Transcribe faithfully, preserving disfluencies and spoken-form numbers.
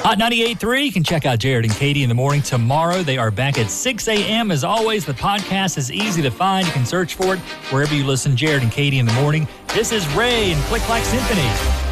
Hot ninety-eight point three, you can check out Jared and Katie in the morning tomorrow. They are back at six a.m. As always, the podcast is easy to find. You can search for it wherever you listen. Jared and Katie in the morning. This is Ray and Click Clack Symphony.